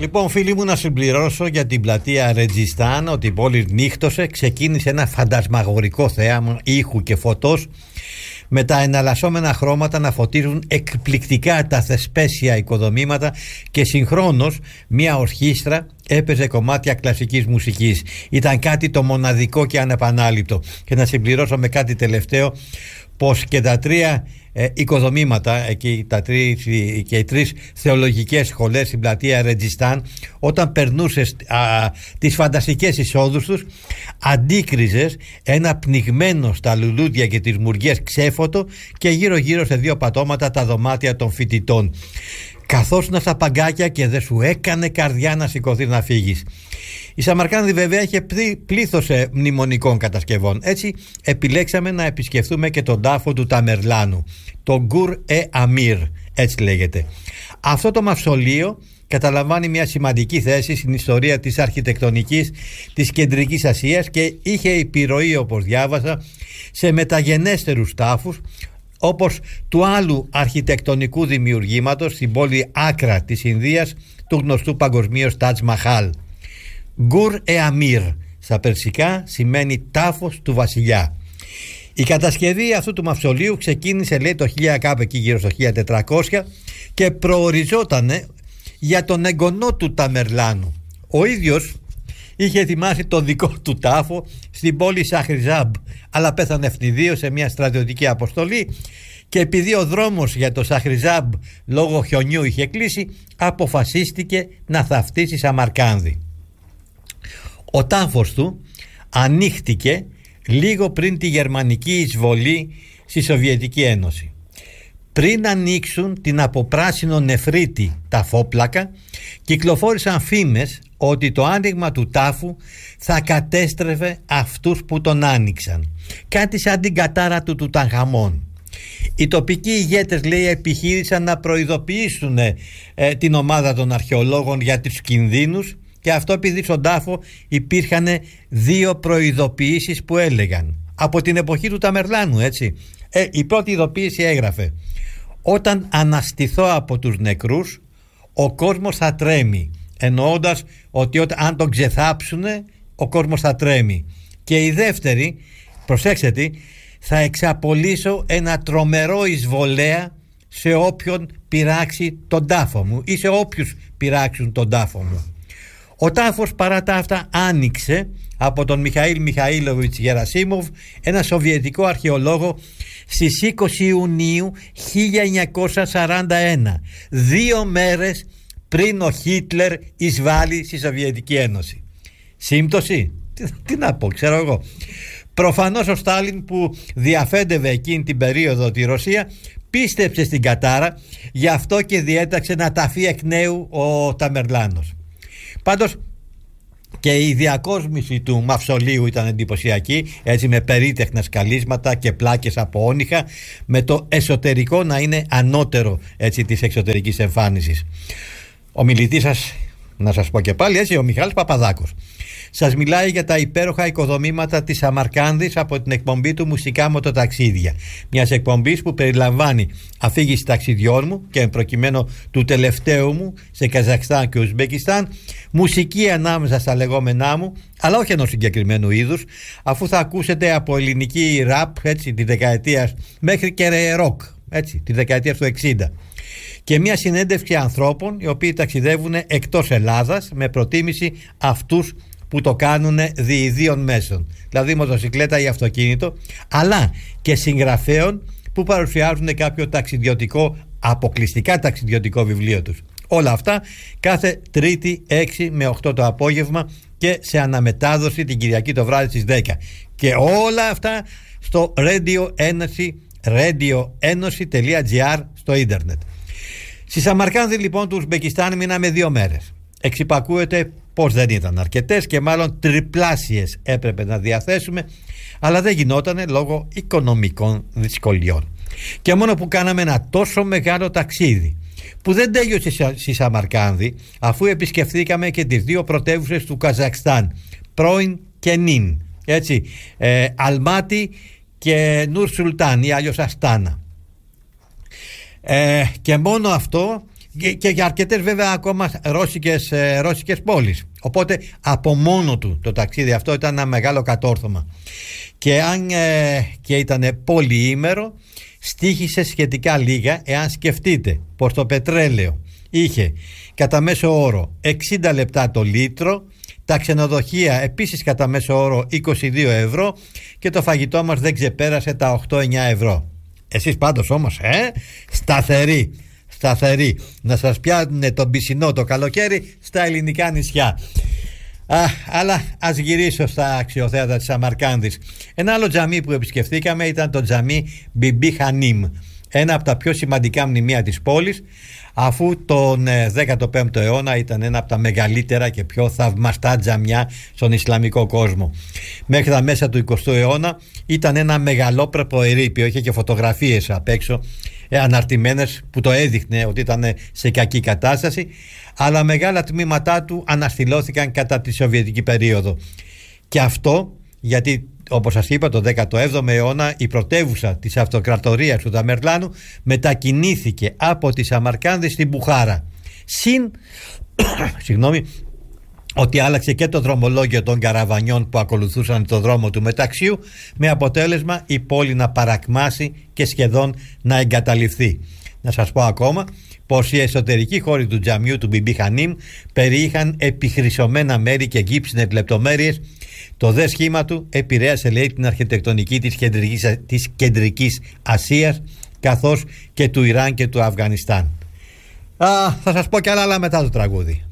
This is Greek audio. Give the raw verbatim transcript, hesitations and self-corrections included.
Λοιπόν, φίλοι μου, να συμπληρώσω για την πλατεία Ρετζιστάν ότι η πόλη νύχτωσε, ξεκίνησε ένα φαντασμαγορικό θέαμα ήχου και φωτός με τα εναλλασσόμενα χρώματα να φωτίζουν εκπληκτικά τα θεσπέσια οικοδομήματα και συγχρόνως μια ορχήστρα έπαιζε κομμάτια κλασικής μουσικής. Ήταν κάτι το μοναδικό και ανεπανάληπτο. Και να συμπληρώσω με κάτι τελευταίο, πως και τα τρία ε, οικοδομήματα εκεί, τα τρεις, και οι τρεις θεολογικές σχολές στην πλατεία Ρετζιστάν, όταν περνούσες α, τις φανταστικές εισόδους τους, αντίκριζες ένα πνιγμένο στα λουλούδια και τις μουριές ξέφωτο και γύρω γύρω σε δύο πατώματα τα δωμάτια των φοιτητών. Καθόσουν στα παγκάκια και δεν σου έκανε καρδιά να σηκωθεί να φύγεις. Η Σαμαρκάνδη βέβαια είχε πλήθος μνημονικών κατασκευών. Έτσι επιλέξαμε να επισκεφθούμε και τον τάφο του Ταμερλάνου, το Γκουρ Ε Αμίρ, έτσι λέγεται. Αυτό το μαυσολείο καταλαμβάνει μια σημαντική θέση στην ιστορία της αρχιτεκτονικής της Κεντρικής Ασίας και είχε επιρροή, όπως διάβασα, σε μεταγενέστερους τάφους, όπως του άλλου αρχιτεκτονικού δημιουργήματος στην πόλη Άκρα της Ινδίας, του γνωστού παγκοσμίως Τάτζ Μαχάλ. Γκουρ Ε Αμίρ στα περσικά σημαίνει τάφος του βασιλιά. Η κατασκευή αυτού του μαυσολείου ξεκίνησε, λέει, το χίλια κάπου εκεί γύρω στο χίλια τετρακόσια και προοριζότανε για τον εγγονό του Ταμερλάνου. Ο ίδιος είχε ετοιμάσει το δικό του τάφο στην πόλη Σαχριζάμπ, αλλά πέθανε ευνηδίως σε μια στρατιωτική αποστολή και επειδή ο δρόμος για το Σαχριζάμπ λόγω χιονιού είχε κλείσει, αποφασίστηκε να θαυτίσει Σαμαρκάνδη. Ο τάφος του ανοίχτηκε λίγο πριν τη γερμανική εισβολή στη Σοβιετική Ένωση. Πριν ανοίξουν την από πράσινο νεφρίτη ταφόπλακα, κυκλοφόρησαν φήμες ότι το άνοιγμα του τάφου θα κατέστρεφε αυτούς που τον άνοιξαν. Κάτι σαν την κατάρα του Τουταγχαμών. Οι τοπικοί ηγέτες, λέει, επιχείρησαν να προειδοποιήσουν ε, την ομάδα των αρχαιολόγων για τους κινδύνους, και αυτό επειδή στον τάφο υπήρχαν δύο προειδοποιήσεις που έλεγαν από την εποχή του Ταμερλάνου, έτσι. Ε, η πρώτη ειδοποίηση έγραφε: όταν αναστηθώ από τους νεκρούς, ο κόσμος θα τρέμει, εννοώντας ότι όταν, αν τον ξεθάψουνε, ο κόσμος θα τρέμει. Και η δεύτερη, προσέξτε τι, θα εξαπολύσω ένα τρομερό εισβολέα σε όποιον πειράξει τον τάφο μου ή σε όποιους πειράξουν τον τάφο μου. Ο τάφος παρά τα αυτά άνοιξε από τον Μιχαήλ Μιχαήλοβιτς Γερασίμοβ, ένα σοβιετικό αρχαιολόγο, στις είκοσι Ιουνίου χίλια εννιακόσια σαράντα ένα, δύο μέρες πριν ο Χίτλερ εισβάλλει στη Σοβιετική Ένωση. Σύμπτωση? Τι, τι να πω, ξέρω εγώ. Προφανώς ο Στάλιν, που διαφέντευε εκείνη την περίοδο τη Ρωσία, πίστεψε στην κατάρα, γι' αυτό και διέταξε να ταφεί εκ νέου ο Ταμερλάνος. Πάντως και η διακόσμηση του μαυσολείου ήταν εντυπωσιακή, έτσι, με περίτεχνα σκαλίσματα και πλάκες από όνυχα, με το εσωτερικό να είναι ανώτερο, έτσι, της εξωτερικής εμφάνισης. Ο μιλητής σας, να σας πω και πάλι, έτσι, ο Μιχάλης Παπαδάκος, σας μιλάει για τα υπέροχα οικοδομήματα της Σαμαρκάνδης από την εκπομπή του Μουσικά Μοτοταξίδια, μιας εκπομπής που περιλαμβάνει αφήγηση ταξιδιών μου και προκειμένου του τελευταίου μου σε Καζακστάν και Ουσμπεκιστάν, μουσική ανάμεσα στα λεγόμενά μου, αλλά όχι ενός συγκεκριμένου είδους, αφού θα ακούσετε από ελληνική ραπ, έτσι, τη δεκαετία μέχρι και ροκ, έτσι, τη δεκαετία του εξήντα, και μια συνέντευξη ανθρώπων οι οποίοι ταξιδεύουν εκτός Ελλάδας με προτίμηση αυτούς που το κάνουν διειδίων μέσων, δηλαδή μοτοσυκλέτα ή αυτοκίνητο, αλλά και συγγραφέων που παρουσιάζουν κάποιο ταξιδιωτικό, αποκλειστικά ταξιδιωτικό βιβλίο τους. Όλα αυτά κάθε Τρίτη έξι με οκτώ το απόγευμα και σε αναμετάδοση την Κυριακή το βράδυ στις δέκα. Και όλα αυτά στο Radio Energy, radio energy τελεία gr στο ίντερνετ. Στη Σαμαρκάνδη λοιπόν του Ουσμπεκιστάν μείναμε δύο μέρες. Εξυπακούεται πως δεν ήταν αρκετές και μάλλον τριπλάσιες έπρεπε να διαθέσουμε, αλλά δεν γινότανε λόγω οικονομικών δυσκολιών. Και μόνο που κάναμε ένα τόσο μεγάλο ταξίδι που δεν τέλειωσε στη Σαμαρκάνδη, αφού επισκεφθήκαμε και τις δύο πρωτεύουσες του Καζακστάν, πρώην και νυν, έτσι, ε, Αλμάτι και Νούρ Σουλτάν ή αλλιώς Αστάνα. Ε, και μόνο αυτό και, και για αρκετές βέβαια ακόμα ρώσικες, ε, ρώσικες πόλεις. Οπότε από μόνο του το ταξίδι αυτό ήταν ένα μεγάλο κατόρθωμα. Και αν ε, και ήταν πολυήμερο, στοίχησε σχετικά λίγα, εάν σκεφτείτε πως το πετρέλαιο είχε κατά μέσο όρο εξήντα λεπτά το λίτρο, τα ξενοδοχεία επίσης κατά μέσο όρο είκοσι δύο ευρώ και το φαγητό μας δεν ξεπέρασε τα οκτώ εννιά ευρώ. Εσείς πάντως όμως ε, σταθεροί, σταθεροί να σας πιάνουν τον πισινό το καλοκαίρι στα ελληνικά νησιά. Α, αλλά ας γυρίσω στα αξιοθέατα της Σαμαρκάνδης. Ένα άλλο τζαμί που επισκεφθήκαμε ήταν το τζαμί Μπιμπί Χανίμ, ένα από τα πιο σημαντικά μνημεία της πόλης, αφού τον δέκατο πέμπτο αιώνα ήταν ένα από τα μεγαλύτερα και πιο θαυμαστά τζαμιά στον Ισλαμικό κόσμο. Μέχρι τα μέσα του εικοστού αιώνα ήταν ένα μεγαλόπρεπο ερείπιο, είχε και φωτογραφίες απ' έξω αναρτημένες που το έδειχνε ότι ήταν σε κακή κατάσταση, αλλά μεγάλα τμήματά του αναστηλώθηκαν κατά τη Σοβιετική περίοδο. Και αυτό γιατί, όπως σας είπα, το δέκατο έβδομο αιώνα η πρωτεύουσα της αυτοκρατορίας του Ταμερλάνου μετακινήθηκε από τη Σαμαρκάνδη στην Μπουχάρα. Συν συγγνώμη, ότι άλλαξε και το δρομολόγιο των καραβανιών που ακολουθούσαν το δρόμο του Μεταξίου, με αποτέλεσμα η πόλη να παρακμάσει και σχεδόν να εγκαταλειφθεί. Να σας πω ακόμα πως οι εσωτερικοί χώροι του τζαμιού του Μπιμπί Χανίμ περιείχαν επιχρυσωμένα μέρη και γύψινες λεπτομέρειες. Το δε σχήμα του επηρέασε, λέει, την αρχιτεκτονική της κεντρικής, της κεντρικής Ασίας, καθώς και του Ιράν και του Αφγανιστάν. Α, θα σας πω κι άλλα, αλλά μετά το τραγούδι.